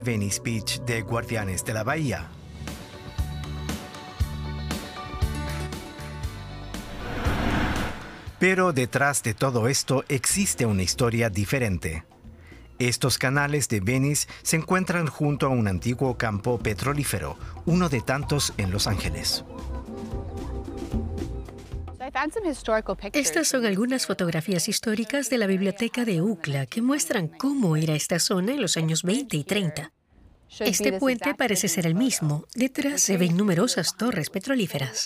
Venice Beach de Guardianes de la Bahía. Pero detrás de todo esto existe una historia diferente. Estos canales de Venice se encuentran junto a un antiguo campo petrolífero, uno de tantos en Los Ángeles. Estas son algunas fotografías históricas de la biblioteca de UCLA que muestran cómo era esta zona en los años 20 y 30. Este puente parece ser el mismo. Detrás se ven numerosas torres petrolíferas.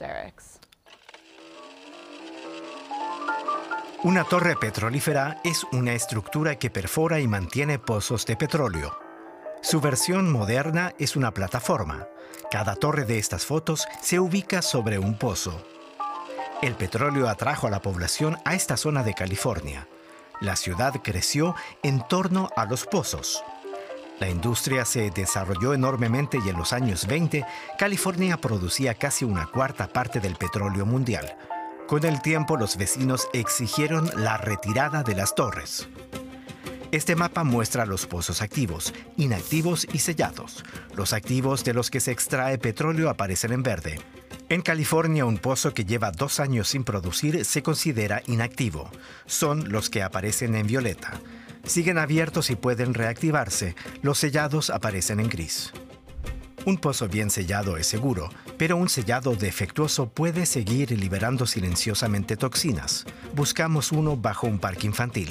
Una torre petrolífera es una estructura que perfora y mantiene pozos de petróleo. Su versión moderna es una plataforma. Cada torre de estas fotos se ubica sobre un pozo. El petróleo atrajo a la población a esta zona de California. La ciudad creció en torno a los pozos. La industria se desarrolló enormemente y en los años 20, California producía casi una cuarta parte del petróleo mundial. Con el tiempo, los vecinos exigieron la retirada de las torres. Este mapa muestra los pozos activos, inactivos y sellados. Los activos de los que se extrae petróleo aparecen en verde. En California, un pozo que lleva 2 años sin producir se considera inactivo. Son los que aparecen en violeta. Siguen abiertos y pueden reactivarse. Los sellados aparecen en gris. Un pozo bien sellado es seguro, pero un sellado defectuoso puede seguir liberando silenciosamente toxinas. Buscamos uno bajo un parque infantil.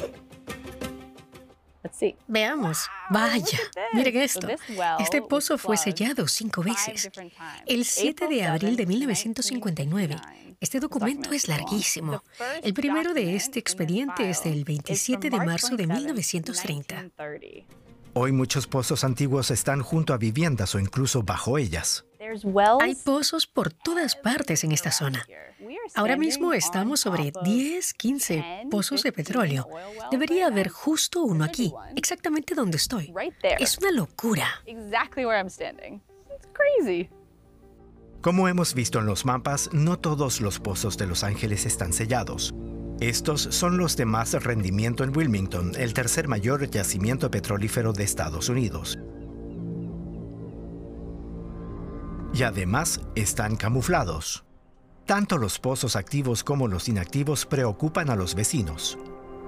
Veamos. Vaya, miren esto. Este pozo fue sellado 5 veces. El 7 de abril de 1959. Este documento es larguísimo. El primero de este expediente es del 27 de marzo de 1930. Hoy muchos pozos antiguos están junto a viviendas o incluso bajo ellas. Hay pozos por todas partes en esta zona. Ahora mismo estamos sobre 10, 15 pozos de petróleo. Debería haber justo uno aquí, exactamente donde estoy. Es una locura. Como hemos visto en los mapas, no todos los pozos de Los Ángeles están sellados. Estos son los de más rendimiento en Wilmington, el tercer mayor yacimiento petrolífero de Estados Unidos. Y además están camuflados. Tanto los pozos activos como los inactivos preocupan a los vecinos.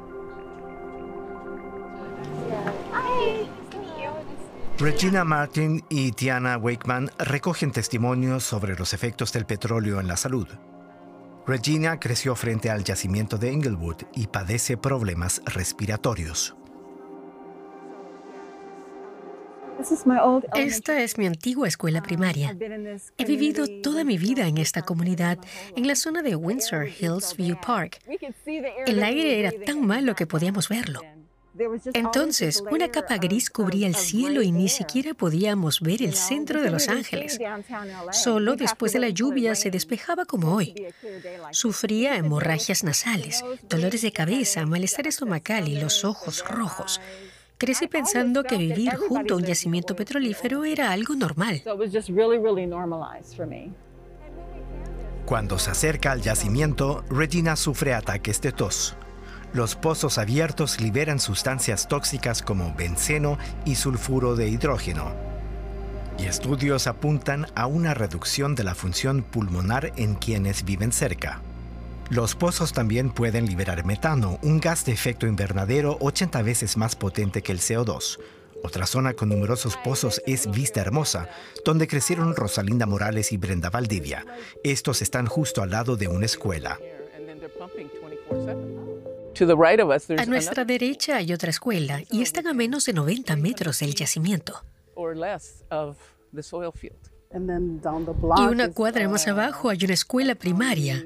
Regina Martin y Tiana Wakeman recogen testimonios sobre los efectos del petróleo en la salud. Regina creció frente al yacimiento de Inglewood y padece problemas respiratorios. Esta es mi antigua escuela primaria. He vivido toda mi vida en esta comunidad, en la zona de Windsor Hills View Park. El aire era tan malo que podíamos verlo. Entonces, una capa gris cubría el cielo y ni siquiera podíamos ver el centro de Los Ángeles. Solo después de la lluvia se despejaba como hoy. Sufría hemorragias nasales, dolores de cabeza, malestar estomacal y los ojos rojos. Crecí pensando que vivir junto a un yacimiento petrolífero era algo normal. Cuando se acerca al yacimiento, Regina sufre ataques de tos. Los pozos abiertos liberan sustancias tóxicas como benceno y sulfuro de hidrógeno. Y estudios apuntan a una reducción de la función pulmonar en quienes viven cerca. Los pozos también pueden liberar metano, un gas de efecto invernadero 80 veces más potente que el CO2. Otra zona con numerosos pozos es Vista Hermosa, donde crecieron Rosalinda Morales y Brenda Valdivia. Estos están justo al lado de una escuela. A nuestra derecha hay otra escuela y están a menos de 90 metros del yacimiento. Y una cuadra más abajo hay una escuela primaria.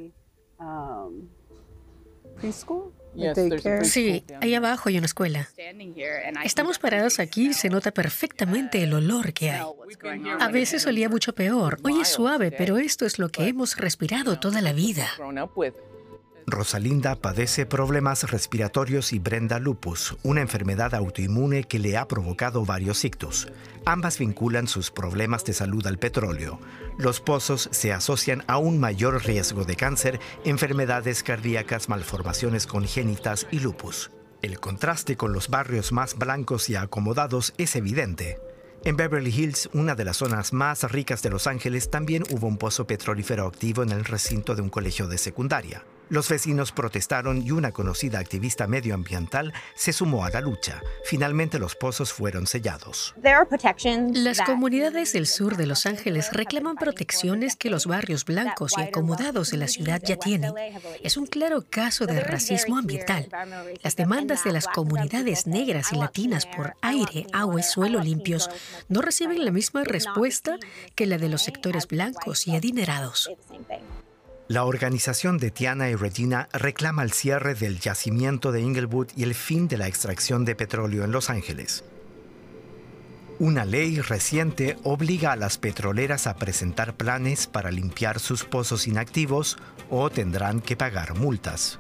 Sí, ahí abajo hay una escuela. Estamos parados aquí y se nota perfectamente el olor que hay. A veces olía mucho peor. Hoy es suave, pero esto es lo que hemos respirado toda la vida. Rosalinda padece problemas respiratorios y Brenda lupus, una enfermedad autoinmune que le ha provocado varios ictus. Ambas vinculan sus problemas de salud al petróleo. Los pozos se asocian a un mayor riesgo de cáncer, enfermedades cardíacas, malformaciones congénitas y lupus. El contraste con los barrios más blancos y acomodados es evidente. En Beverly Hills, una de las zonas más ricas de Los Ángeles, también hubo un pozo petrolífero activo en el recinto de un colegio de secundaria. Los vecinos protestaron y una conocida activista medioambiental se sumó a la lucha. Finalmente los pozos fueron sellados. Las comunidades del sur de Los Ángeles reclaman protecciones que los barrios blancos y acomodados de la ciudad ya tienen. Es un claro caso de racismo ambiental. Las demandas de las comunidades negras y latinas por aire, agua y suelo limpios no reciben la misma respuesta que la de los sectores blancos y adinerados. La organización de Tiana y Regina reclama el cierre del yacimiento de Inglewood y el fin de la extracción de petróleo en Los Ángeles. Una ley reciente obliga a las petroleras a presentar planes para limpiar sus pozos inactivos o tendrán que pagar multas.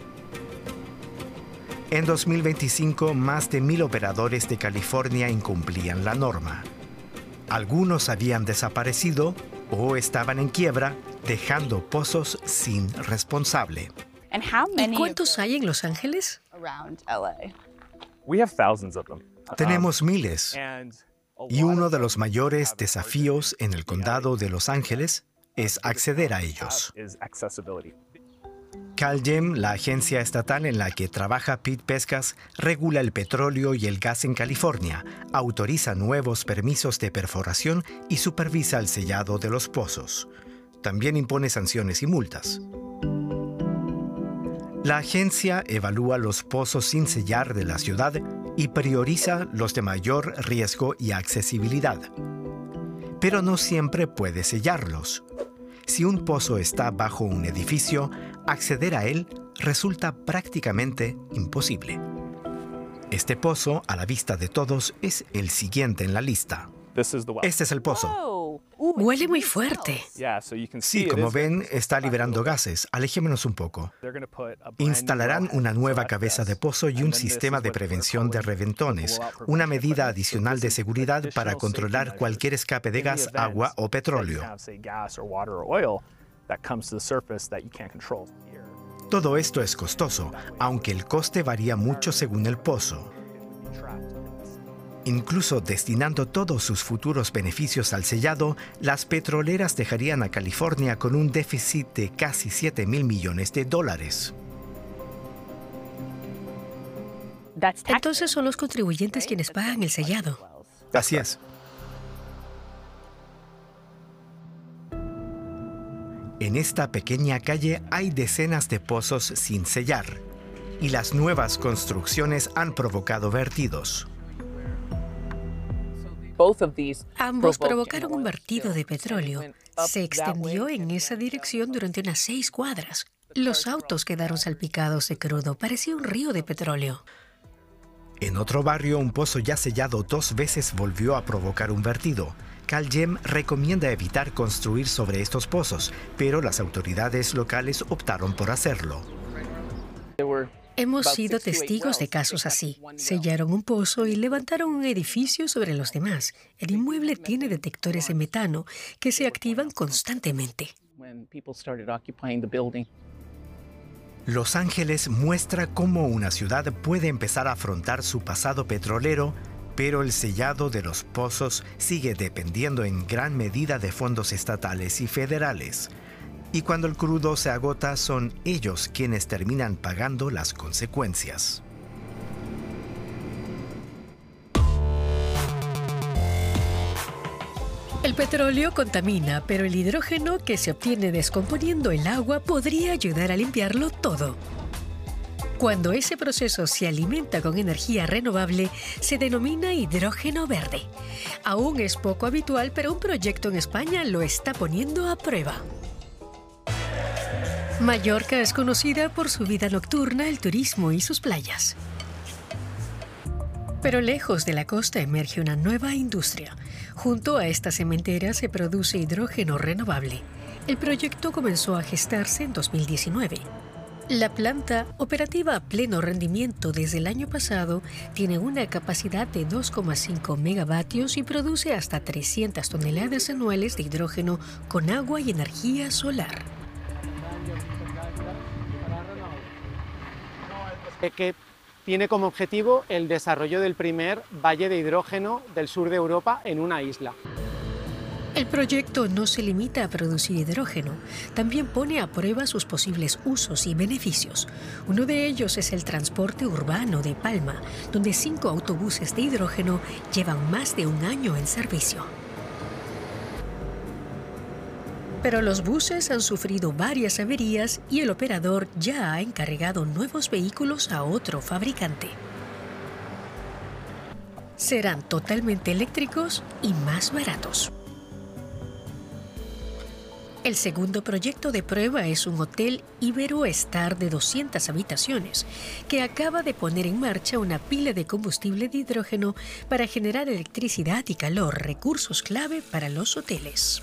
En 2025, más de 1,000 operadores de California incumplían la norma. Algunos habían desaparecido o estaban en quiebra, dejando pozos sin responsable. ¿Y cuántos hay en Los Ángeles? Tenemos miles. Y uno de los mayores desafíos en el condado de Los Ángeles es acceder a ellos. CalGEM, la agencia estatal en la que trabaja Pete Pescas, regula el petróleo y el gas en California, autoriza nuevos permisos de perforación y supervisa el sellado de los pozos. También impone sanciones y multas. La agencia evalúa los pozos sin sellar de la ciudad y prioriza los de mayor riesgo y accesibilidad. Pero no siempre puede sellarlos. Si un pozo está bajo un edificio, acceder a él resulta prácticamente imposible. Este pozo, a la vista de todos, es el siguiente en la lista. Este es el pozo. Huele muy fuerte. Sí, como ven, está liberando gases. Alejémonos un poco. Instalarán una nueva cabeza de pozo y un sistema de prevención de reventones, una medida adicional de seguridad para controlar cualquier escape de gas, agua o petróleo. Todo esto es costoso, aunque el coste varía mucho según el pozo. Incluso destinando todos sus futuros beneficios al sellado, las petroleras dejarían a California con un déficit de casi $7,000 millones. Entonces son los contribuyentes quienes pagan el sellado. Así es. En esta pequeña calle hay decenas de pozos sin sellar, y las nuevas construcciones han provocado vertidos. Ambos provocaron un vertido de petróleo. Se extendió en esa dirección durante unas 6 cuadras. Los autos quedaron salpicados de crudo. Parecía un río de petróleo. En otro barrio, un pozo ya sellado 2 veces volvió a provocar un vertido. CalGEM recomienda evitar construir sobre estos pozos, pero las autoridades locales optaron por hacerlo. Hemos sido testigos de casos así. Sellaron un pozo y levantaron un edificio sobre los demás. El inmueble tiene detectores de metano que se activan constantemente. Los Ángeles muestra cómo una ciudad puede empezar a afrontar su pasado petrolero, pero el sellado de los pozos sigue dependiendo en gran medida de fondos estatales y federales. Y cuando el crudo se agota, son ellos quienes terminan pagando las consecuencias. El petróleo contamina, pero el hidrógeno que se obtiene descomponiendo el agua podría ayudar a limpiarlo todo. Cuando ese proceso se alimenta con energía renovable, se denomina hidrógeno verde. Aún es poco habitual, pero un proyecto en España lo está poniendo a prueba. Mallorca es conocida por su vida nocturna, el turismo y sus playas. Pero lejos de la costa emerge una nueva industria. Junto a esta cementera se produce hidrógeno renovable. El proyecto comenzó a gestarse en 2019. La planta, operativa a pleno rendimiento desde el año pasado, tiene una capacidad de 2,5 megavatios y produce hasta 300 toneladas anuales de hidrógeno con agua y energía solar. tiene como objetivo el desarrollo del primer valle de hidrógeno del sur de Europa en una isla. El proyecto no se limita a producir hidrógeno, también pone a prueba sus posibles usos y beneficios. Uno de ellos es el transporte urbano de Palma, donde 5 autobuses de hidrógeno llevan más de un año en servicio. Pero los buses han sufrido varias averías y el operador ya ha encargado nuevos vehículos a otro fabricante. Serán totalmente eléctricos y más baratos. El segundo proyecto de prueba es un hotel Iberoestar de 200 habitaciones, que acaba de poner en marcha una pila de combustible de hidrógeno para generar electricidad y calor, recursos clave para los hoteles.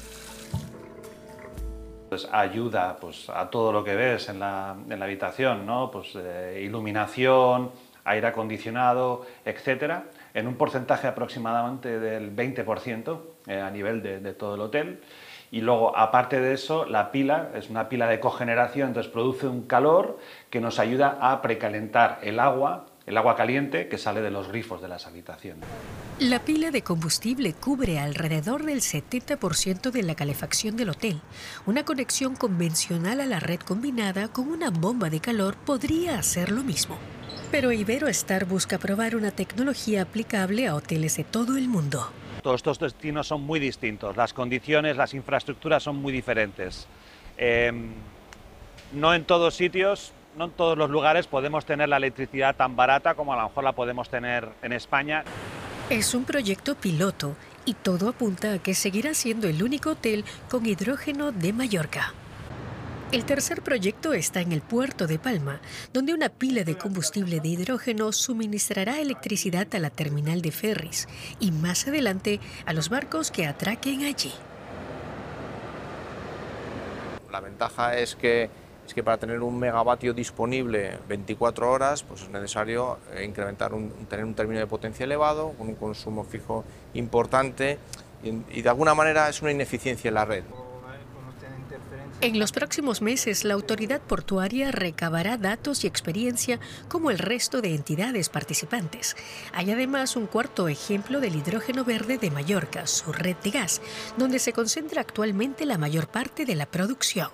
Pues ayuda a todo lo que ves en la habitación, ¿no? Iluminación, aire acondicionado, etcétera, en un porcentaje aproximadamente del 20% a nivel de todo el hotel. Y luego, aparte de eso, la pila es una pila de cogeneración, entonces produce un calor que nos ayuda a precalentar el agua caliente que sale de los grifos de las habitaciones. La pila de combustible cubre alrededor del 70% de la calefacción del hotel. Una conexión convencional a la red combinada con una bomba de calor podría hacer lo mismo. Pero Iberoestar busca probar una tecnología aplicable a hoteles de todo el mundo. Todos estos destinos son muy distintos, las condiciones, las infraestructuras son muy diferentes. No en todos sitios, no en todos los lugares podemos tener la electricidad tan barata como a lo mejor la podemos tener en España. Es un proyecto piloto y todo apunta a que seguirá siendo el único hotel con hidrógeno de Mallorca. El tercer proyecto está en el puerto de Palma, donde una pila de combustible de hidrógeno suministrará electricidad a la terminal de ferries y más adelante a los barcos que atraquen allí. La ventaja es que para tener un megavatio disponible 24 horas, pues es necesario tener un término de potencia elevado, con un consumo fijo importante y de alguna manera es una ineficiencia en la red. En los próximos meses, la autoridad portuaria recabará datos y experiencia como el resto de entidades participantes. Hay además un cuarto ejemplo del hidrógeno verde de Mallorca, su red de gas, donde se concentra actualmente la mayor parte de la producción.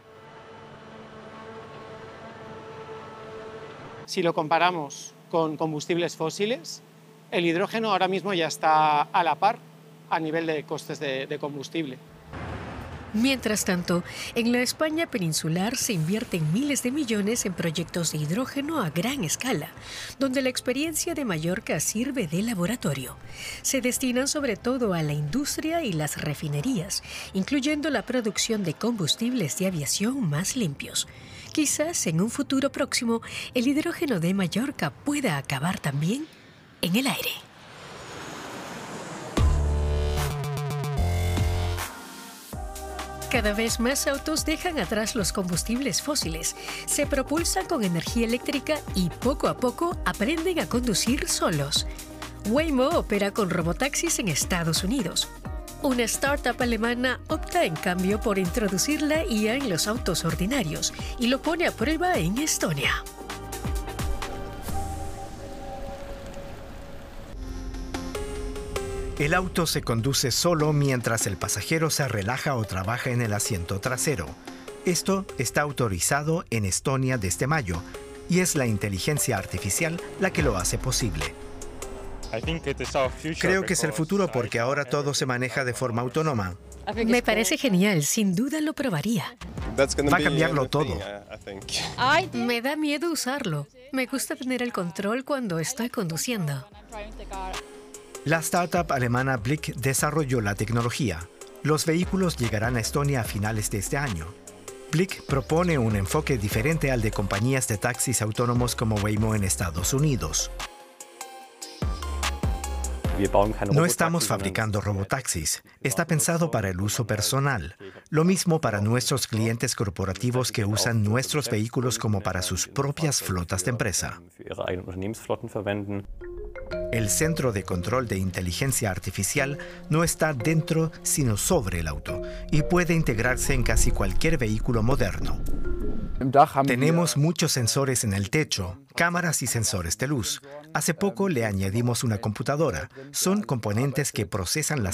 Si lo comparamos con combustibles fósiles, el hidrógeno ahora mismo ya está a la par a nivel de costes de combustible. Mientras tanto, en la España peninsular se invierten miles de millones en proyectos de hidrógeno a gran escala, donde la experiencia de Mallorca sirve de laboratorio. Se destinan sobre todo a la industria y las refinerías, incluyendo la producción de combustibles de aviación más limpios. Quizás en un futuro próximo, el hidrógeno de Mallorca pueda acabar también en el aire. Cada vez más autos dejan atrás los combustibles fósiles, se propulsan con energía eléctrica y poco a poco aprenden a conducir solos. Waymo opera con robotaxis en Estados Unidos. Una startup alemana opta en cambio por introducir la IA en los autos ordinarios y lo pone a prueba en Estonia. El auto se conduce solo mientras el pasajero se relaja o trabaja en el asiento trasero. Esto está autorizado en Estonia desde mayo y es la inteligencia artificial la que lo hace posible. Creo que es el futuro porque ahora todo se maneja de forma autónoma. Me parece genial, sin duda lo probaría. Va a cambiarlo todo. Me da miedo usarlo. Me gusta tener el control cuando estoy conduciendo. La startup alemana Blick desarrolló la tecnología. Los vehículos llegarán a Estonia a finales de este año. Blick propone un enfoque diferente al de compañías de taxis autónomos como Waymo en Estados Unidos. No estamos fabricando robotaxis. Está pensado para el uso personal. Lo mismo para nuestros clientes corporativos que usan nuestros vehículos como para sus propias flotas de empresa. El centro de control de inteligencia artificial no está dentro, sino sobre el auto, y puede integrarse en casi cualquier vehículo moderno. Tenemos muchos sensores en el techo, cámaras y sensores de luz. Hace poco le añadimos una computadora. Son componentes que procesan las